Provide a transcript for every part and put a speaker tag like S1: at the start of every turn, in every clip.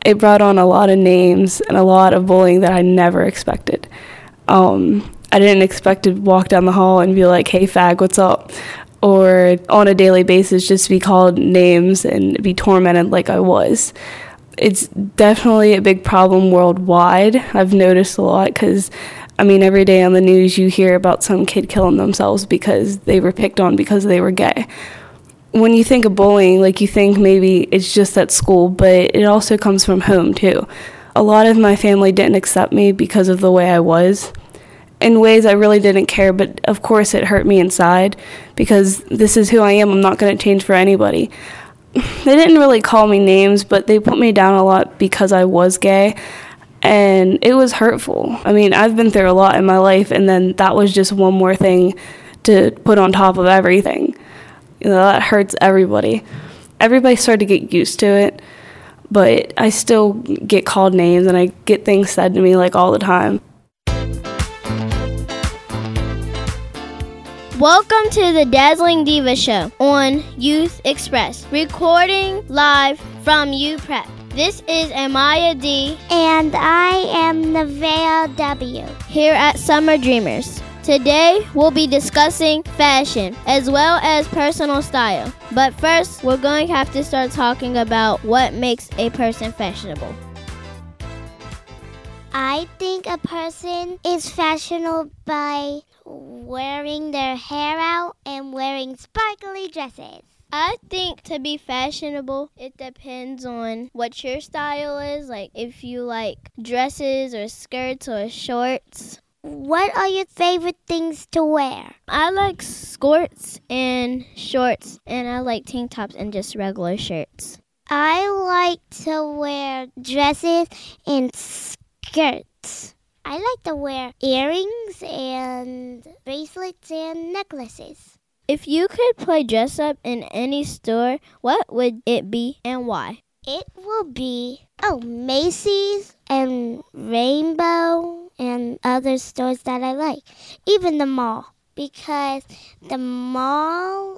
S1: It brought on a lot of names and a lot of bullying that I never expected. I didn't expect to walk down the hall and be like, hey, fag, what's up? Or on a daily basis just be called names and be tormented like I was. It's definitely a big problem worldwide. I've noticed a lot because, every day on the news you hear about some kid killing themselves because they were picked on because they were gay. When you think of bullying, you think maybe it's just at school, but it also comes from home too. A lot of my family didn't accept me because of the way I was. In ways I really didn't care, but of course it hurt me inside because this is who I am. I'm not going to change for anybody. They didn't really call me names, but they put me down a lot because I was gay, and it was hurtful. I've been through a lot in my life, and then that was just one more thing to put on top of everything. That hurts everybody. Everybody started to get used to it, but I still get called names, and I get things said to me all the time.
S2: Welcome to the Dazzling Diva Show on Youth Express, recording live from UPrep. This is Amaya D.
S3: And I am Nevaeh W.
S2: here at Summer Dreamers. Today, we'll be discussing fashion as well as personal style. But first, we're going to have to start talking about what makes a person fashionable.
S3: I think a person is fashionable by wearing their hair out and wearing sparkly dresses.
S2: I think to be fashionable, it depends on what your style is. If you like dresses or skirts or shorts.
S3: What are your favorite things to wear?
S2: I like skirts and shorts, and I like tank tops and just regular shirts.
S3: I like to wear dresses and skirts. I like to wear earrings and bracelets and necklaces.
S2: If you could play dress up in any store, what would it be and why?
S3: It will be, Macy's and Rainbow and other stores that I like. Even the mall, because the mall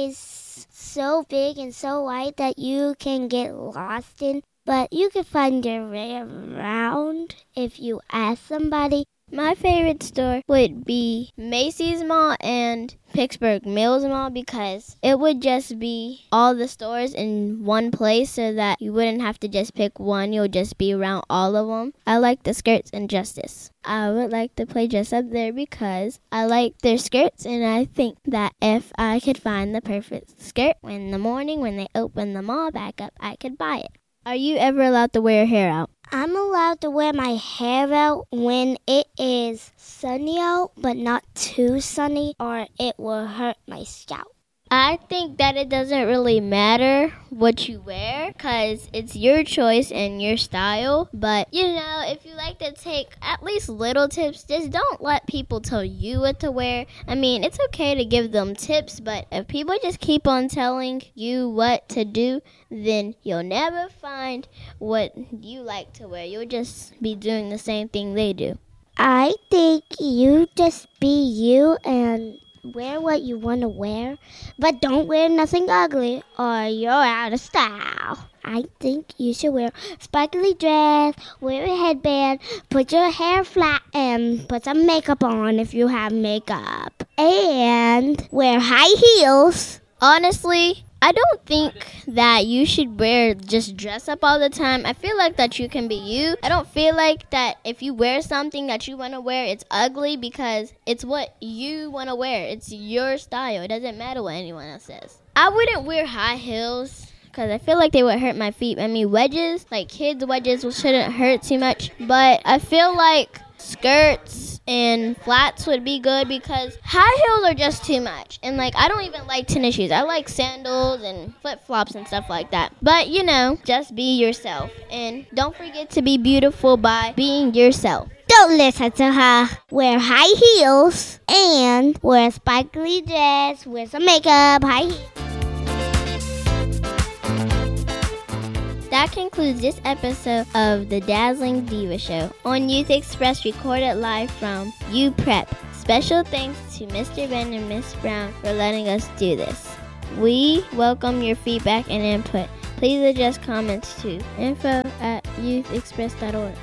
S3: is so big and so wide that you can get lost in. But you can find your way around if you ask somebody. My favorite store would be Macy's Mall and Pittsburgh Mills Mall because it would just be all the stores in one place so that you wouldn't have to just pick one. You'll just be around all of them. I like the skirts and dresses. I would like to play dress up there because I like their skirts, and I think that if I could find the perfect skirt in the morning when they open the mall back up, I could buy it. Are you ever allowed to wear your hair out? I'm allowed to wear my hair out when it is sunny out, but not too sunny, or it will hurt my scalp.
S2: I think that it doesn't really matter what you wear because it's your choice and your style. But, if you like to take at least little tips, just don't let people tell you what to wear. It's okay to give them tips, but if people just keep on telling you what to do, then you'll never find what you like to wear. You'll just be doing the same thing they do.
S3: I think you just be you and wear what you want to wear, but don't wear nothing ugly or you're out of style. I think you should wear a sparkly dress, wear a headband, put your hair flat, and put some makeup on if you have makeup. And wear high heels.
S2: Honestly, I don't think that you should just dress up all the time. I feel like that you can be you. I don't feel like that if you wear something that you want to wear, it's ugly because it's what you want to wear. It's your style. It doesn't matter what anyone else says. I wouldn't wear high heels because I feel like they would hurt my feet. Wedges, kids' wedges shouldn't hurt too much. But I feel like skirts and flats would be good because high heels are just too much. And I don't even like tennis shoes. I like sandals and flip-flops and stuff like that. But just be yourself. And don't forget to be beautiful by being yourself.
S3: Don't listen to her. Wear high heels and wear a sparkly dress, wear some makeup, high heels.
S2: That concludes this episode of the Dazzling Diva Show on Youth Express, recorded live from UPrep. Special thanks to Mr. Ben and Miss Brown for letting us do this. We welcome your feedback and input. Please address comments to info@ youthexpress.org.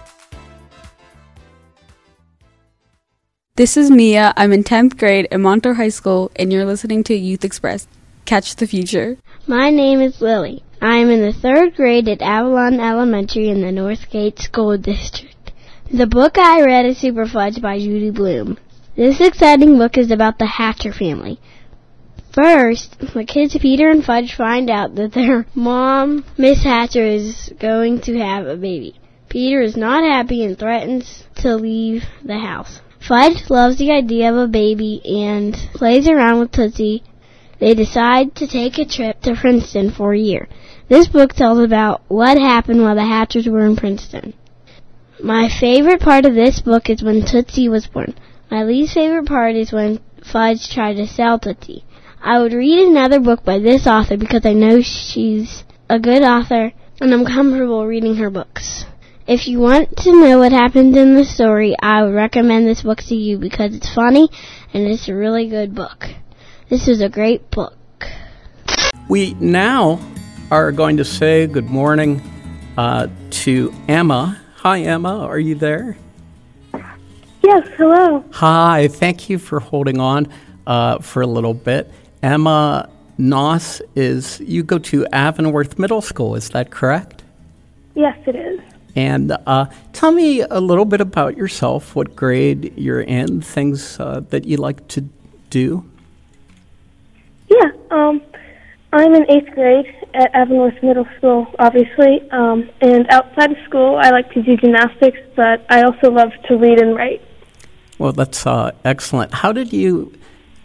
S4: This is Mia. I'm in 10th grade at Montour High School, and you're listening to Youth Express. Catch the future.
S2: My name is Lily. I am in the 3rd grade at Avalon Elementary in the Northgate School District. The book I read is Super Fudge by Judy Blume. This exciting book is about the Hatcher family. First, the kids Peter and Fudge find out that their mom, Miss Hatcher, is going to have a baby. Peter is not happy and threatens to leave the house. Fudge loves the idea of a baby and plays around with Tootsie. They decide to take a trip to Princeton for a year. This book tells about what happened while the Hatchers were in Princeton. My favorite part of this book is when Tootsie was born. My least favorite part is when Fudge tried to sell Tootsie. I would read another book by this author because I know she's a good author and I'm comfortable reading her books. If you want to know what happened in the story, I would recommend this book to you because it's funny and it's a really good book. This is a great book.
S5: We now are going to say good morning to Emma. Hi, Emma. Are you there?
S6: Yes, hello.
S5: Hi. Thank you for holding on for a little bit. Emma Noss you go to Avonworth Middle School. Is that correct?
S6: Yes, it is.
S5: And tell me a little bit about yourself, what grade you're in, things that you like to do.
S6: Yeah, I'm in 8th grade at Avonworth Middle School, obviously. And outside of school, I like to do gymnastics, but I also love to read and write.
S5: Well, that's excellent. How did you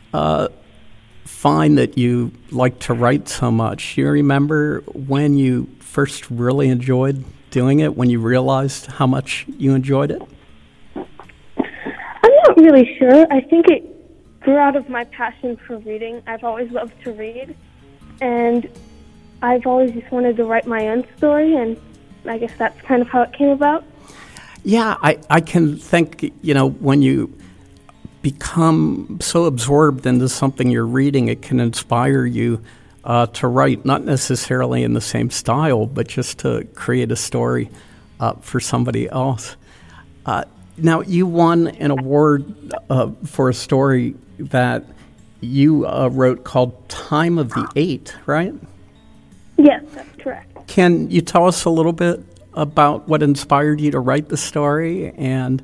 S5: find that you like to write so much? Do you remember when you first really enjoyed doing it, when you realized how much you enjoyed it?
S6: I'm not really sure. I think it grew out of my passion for reading. I've always loved to read, and I've always just wanted to write my own story, and I guess that's kind of how it came about.
S5: Yeah, I can think, when you become so absorbed into something you're reading, it can inspire you to write, not necessarily in the same style, but just to create a story for somebody else. Now, you won an award for a story that you wrote called Time of the Eight, right?
S6: Yes, that's correct.
S5: Can you tell us a little bit about what inspired you to write the story and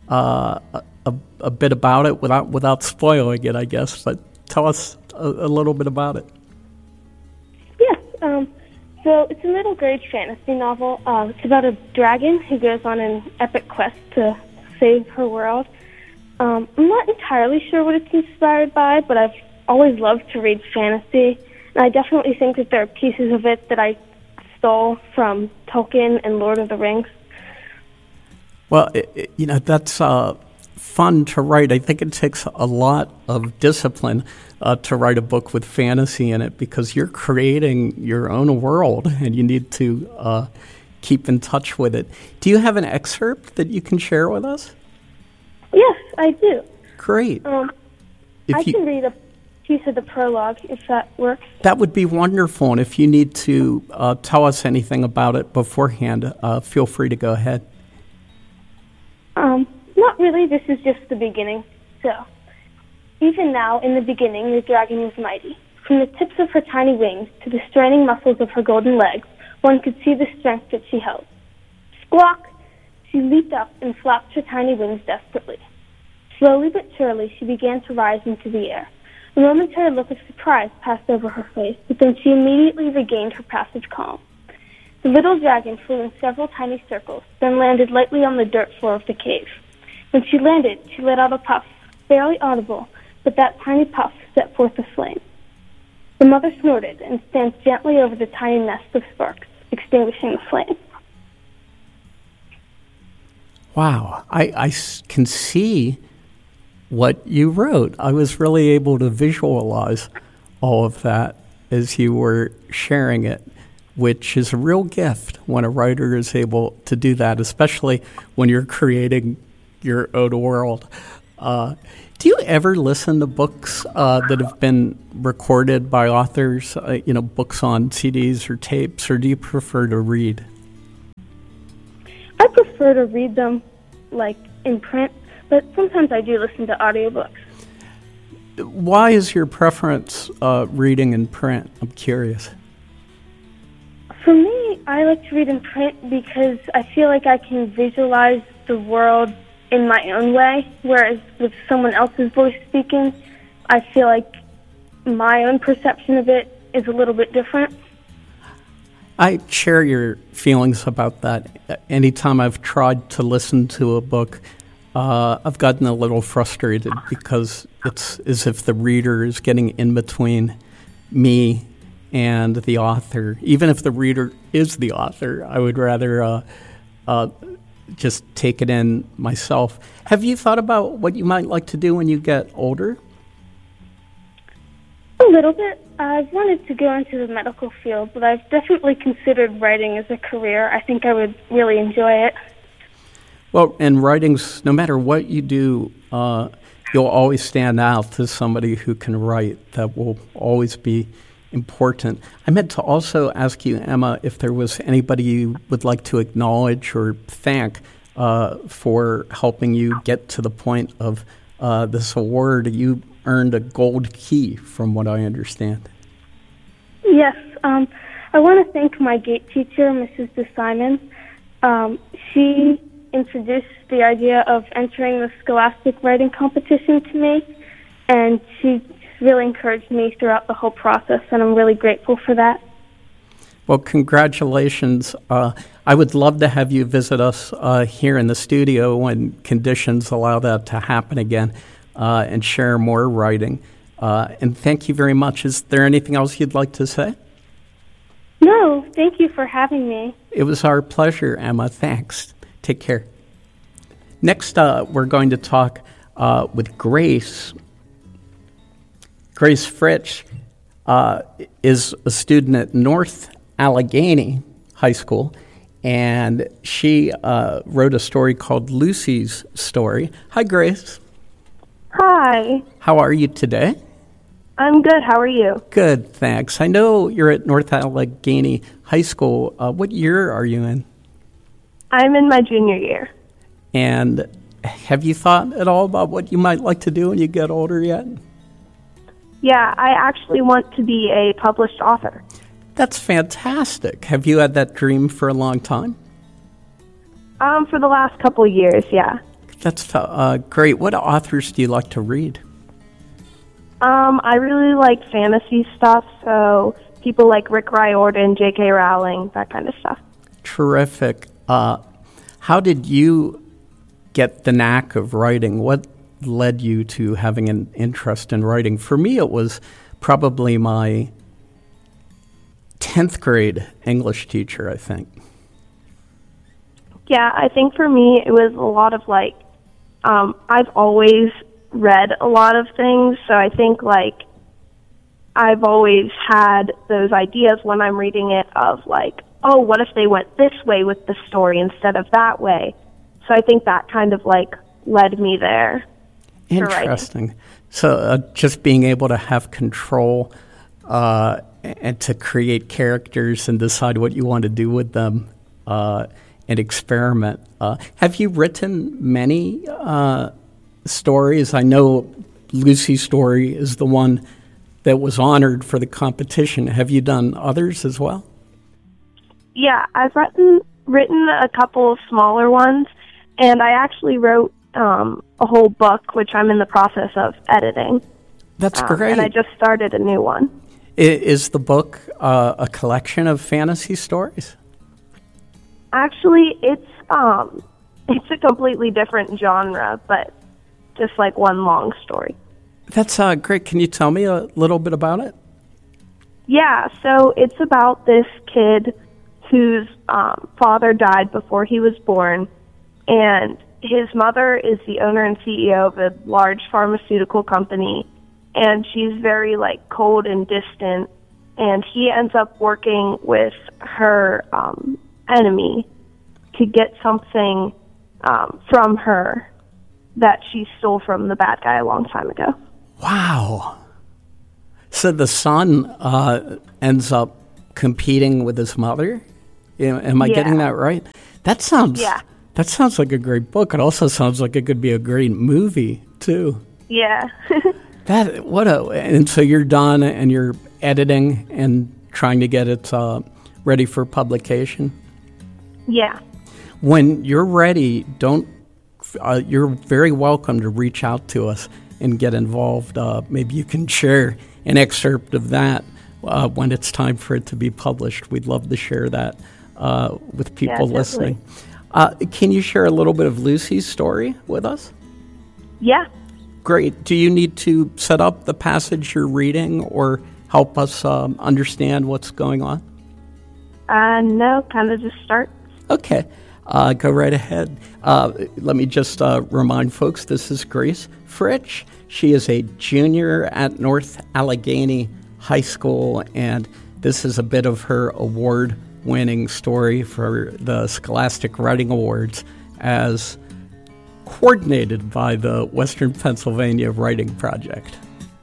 S5: a bit about it without spoiling it, I guess, but tell us a little bit about it.
S6: Yes, so it's a middle grade fantasy novel. It's about a dragon who goes on an epic quest to save her world. I'm not entirely sure what it's inspired by, but I've always loved to read fantasy, and I definitely think that there are pieces of it that I stole from Tolkien and Lord of the Rings.
S5: Well, that's fun to write. I think it takes a lot of discipline to write a book with fantasy in it because you're creating your own world and you need to keep in touch with it. Do you have an excerpt that you can share with us?
S6: Yes, I do.
S5: Great.
S6: I can read a piece of the prologue if that works.
S5: That would be wonderful. And if you need to tell us anything about it beforehand, feel free to go ahead.
S6: Not really. This is just the beginning. So, even now, in the beginning, the dragon was mighty. From the tips of her tiny wings to the straining muscles of her golden legs, one could see the strength that she held. Squawk! She leaped up and flapped her tiny wings desperately. Slowly but surely, she began to rise into the air. A momentary look of surprise passed over her face, but then she immediately regained her passive calm. The little dragon flew in several tiny circles, then landed lightly on the dirt floor of the cave. When she landed, she let out a puff, barely audible, but that tiny puff set forth a flame. The mother snorted and stamped gently over the tiny nest of sparks, extinguishing the flame.
S5: Wow, I can see what you wrote. I was really able to visualize all of that as you were sharing it, which is a real gift when a writer is able to do that, especially when you're creating your own world. Do you ever listen to books that have been recorded by authors, books on CDs or tapes, or do you prefer to read?
S6: prefer to read them, like, in print, but sometimes I do listen to audiobooks.
S5: Why is your preference reading in print? I'm curious.
S6: For me, I like to read in print because I feel like I can visualize the world in my own way, whereas with someone else's voice speaking, I feel like my own perception of it is a little bit different.
S5: I share your feelings about that. Anytime I've tried to listen to a book, I've gotten a little frustrated because it's as if the reader is getting in between me and the author. Even if the reader is the author, I would rather just take it in myself. Have you thought about what you might like to do when you get older?
S6: A little bit. I've wanted to go into the medical field, but I've definitely considered writing as a career. I think I would really enjoy it.
S5: Well, in writings, no matter what you do, you'll always stand out as somebody who can write. That will always be important. I meant to also ask you, Emma, if there was anybody you would like to acknowledge or thank for helping you get to the point of this award. You earned a gold key, from what I understand.
S6: Yes. I want to thank my gate teacher, Mrs. DeSimon. She introduced the idea of entering the Scholastic Writing Competition to me, and she really encouraged me throughout the whole process, and I'm really grateful for that.
S5: Well, congratulations. I would love to have you visit us here in the studio when conditions allow that to happen again and share more writing. And thank you very much. Is there anything else you'd like to say?
S6: No, thank you for having me.
S5: It was our pleasure, Emma. Thanks. Take care. Next, we're going to talk with Grace. Grace Fritsch is a student at North Allegheny High School, and she wrote a story called Lucy's Story. Hi, Grace.
S7: Hi.
S5: How are you today?
S7: I'm good. How are you?
S5: Good, thanks. I know you're at North Allegheny High School. What year are you in?
S7: I'm in my junior year.
S5: And have you thought at all about what you might like to do when you get older yet?
S7: Yeah, I actually want to be a published author.
S5: That's fantastic. Have you had that dream for a long time?
S7: For the last couple of years, yeah.
S5: That's great. What authors do you like to read?
S7: I really like fantasy stuff, so people like Rick Riordan, J.K. Rowling, that kind of stuff.
S5: Terrific. How did you get the knack of writing? What led you to having an interest in writing? For me, it was probably my 10th grade English teacher, I think.
S7: Yeah, I think for me, it was a lot of I've always read a lot of things, so I think I've always had those ideas when I'm reading it of oh, what if they went this way with the story instead of that way? So I think that kind of led me there.
S5: Interesting. So just being able to have control and to create characters and decide what you want to do with them and experiment. Have you written many stories? I know Lucy's Story is the one that was honored for the competition. Have you done others as well?
S7: Yeah, I've written a couple of smaller ones, and I actually wrote a whole book, which I'm in the process of editing.
S5: That's great.
S7: And I just started a new one.
S5: Is the book a collection of fantasy stories?
S7: Actually, it's a completely different genre, but just one long story.
S5: That's great. Can you tell me a little bit about it?
S7: Yeah, so it's about this kid whose father died before he was born, and his mother is the owner and CEO of a large pharmaceutical company, and she's very cold and distant, and he ends up working with her enemy to get something from her that she stole from the bad guy a long time ago.
S5: Wow. So the son ends up competing with his mother? Am I getting that right? That sounds That sounds like a great book. It also sounds like it could be a great movie, too.
S7: Yeah.
S5: And so you're done and you're editing and trying to get it ready for publication?
S7: Yeah.
S5: When you're ready, you're very welcome to reach out to us and get involved. Maybe you can share an excerpt of that when it's time for it to be published. We'd love to share that with people listening. Can you share a little bit of Lucy's story with us?
S7: Yeah.
S5: Great. Do you need to set up the passage you're reading or help us understand what's going on?
S7: No, kind of just start.
S5: Okay. Go right ahead. Let me just remind folks, this is Grace Fritch. She is a junior at North Allegheny High School, and this is a bit of her award-winning story for the Scholastic Writing Awards as coordinated by the Western Pennsylvania Writing Project.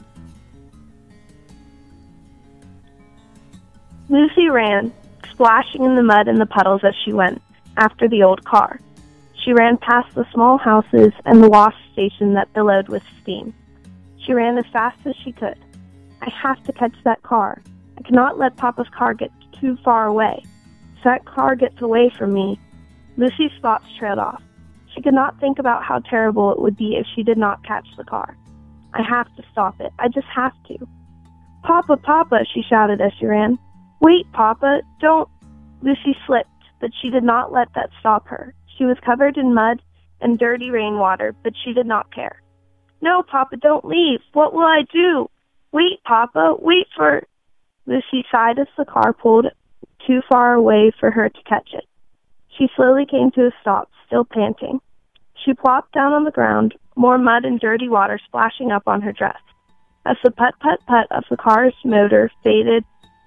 S7: Lucy ran, splashing in the mud and the puddles as she went, after the old car. She ran past the small houses and the wash station that billowed with steam. She ran as fast as she could. I have to catch that car. I cannot let Papa's car get too far away. If that car gets away from me, Lucy's thoughts trailed off. She could not think about how terrible it would be if she did not catch the car. I have to stop it. I just have to. Papa, Papa, she shouted as she ran. Wait, Papa, don't. Lucy slipped, but she did not let that stop her. She was covered in mud and dirty rainwater, but she did not care. No, Papa, don't leave. What will I do? Wait, Papa, wait for... Lucy sighed as the car pulled too far away for her to catch it. She slowly came to a stop, still panting. She plopped down on the ground, more mud and dirty water splashing up on her dress. As the put-put-put of the car's motor faded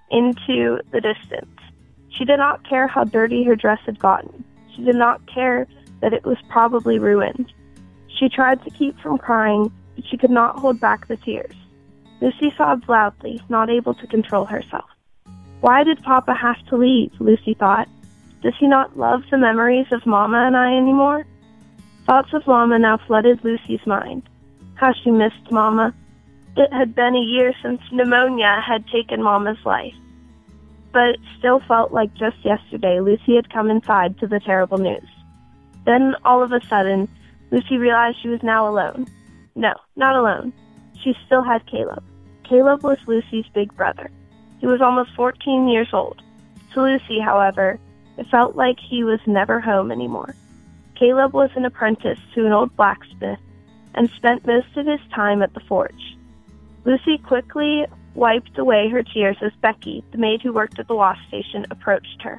S7: into the distance, she did not care how dirty her dress had gotten. She did not care that it was probably ruined. She tried to keep from crying, but she could not hold back the tears. Lucy sobbed loudly, not able to control herself. Why did Papa have to leave? Lucy thought. Does he not love the memories of Mama and I anymore? Thoughts of Mama now flooded Lucy's mind. How she missed Mama. It had been a year since pneumonia had taken Mama's life. But it still felt like just yesterday Lucy had come inside to the terrible news. Then, all of a sudden, Lucy realized she was now alone. No, not alone. She still had Caleb. Caleb was Lucy's big brother. He was almost 14 years old. To Lucy, however, it felt like he was never home anymore. Caleb was an apprentice to an old blacksmith and spent most of his time at the forge. Lucy quickly wiped away her tears as Becky, the maid who worked at the wash station, approached her.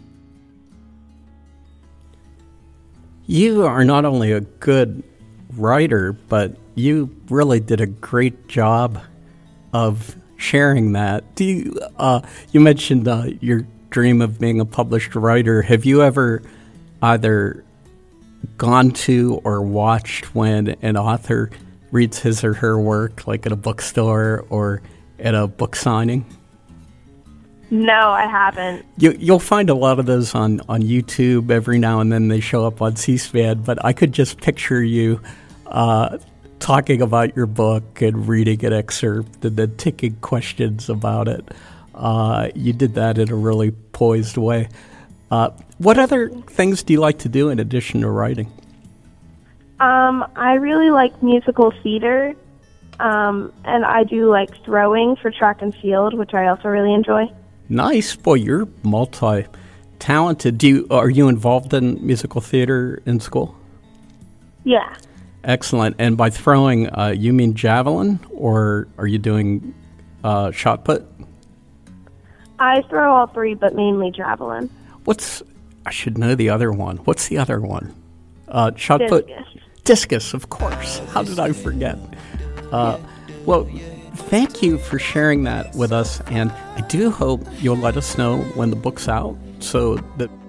S5: You are not only a good writer, but you really did a great job of sharing that. Do you? You mentioned your dream of being a published writer. Have you ever either gone to or watched when an author reads his or her work, like at a bookstore or at a book signing?
S7: No, I haven't.
S5: You'll find a lot of those on YouTube. Every now and then they show up on C-SPAN, but I could just picture you talking about your book and reading an excerpt and then taking questions about it. You did that in a really poised way. What other things do you like to do in addition to writing?
S7: I really like musical theater, and I do like throwing for track and field, which I also really enjoy.
S5: Nice. Boy, you're multi-talented. Are you involved in musical theater in school?
S7: Yeah.
S5: Excellent. And by throwing, you mean javelin, or are you doing shot put?
S7: I throw all three, but mainly javelin.
S5: I should know the other one. What's the other one? Shot put? Discus, of course. How did I forget? Well, thank you for sharing that with us, and I do hope you'll let us know when the book's out so that